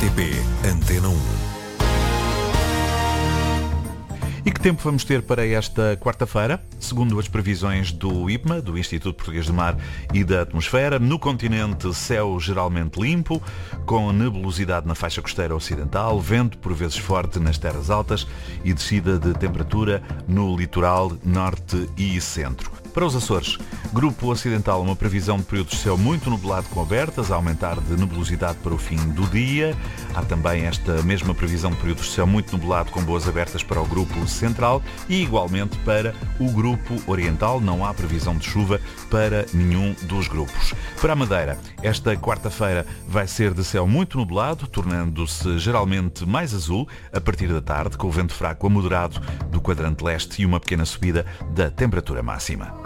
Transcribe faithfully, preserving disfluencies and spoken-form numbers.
R T P Antena um. E que tempo vamos ter para esta quarta-feira? Segundo as previsões do I P M A, do Instituto Português do Mar e da Atmosfera, no continente céu geralmente limpo, com nebulosidade na faixa costeira ocidental, vento por vezes forte nas terras altas e descida de temperatura no litoral norte e centro. Para os Açores, grupo ocidental, uma previsão de períodos de céu muito nublado com abertas, a aumentar de nebulosidade para o fim do dia. Há também esta mesma previsão de períodos de céu muito nublado com boas abertas para o grupo central e igualmente para o grupo oriental. Não há previsão de chuva para nenhum dos grupos. Para a Madeira, esta quarta-feira vai ser de céu muito nublado, tornando-se geralmente mais azul a partir da tarde, com o vento fraco a moderado do quadrante leste e uma pequena subida da temperatura máxima.